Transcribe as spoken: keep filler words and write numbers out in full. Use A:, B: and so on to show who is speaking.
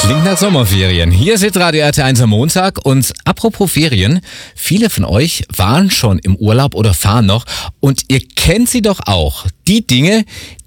A: Klingt nach Sommerferien. Hier ist Radio R T eins am Montag und apropos Ferien, viele von euch waren schon im Urlaub oder fahren noch und ihr kennt sie doch auch. Die Dinge,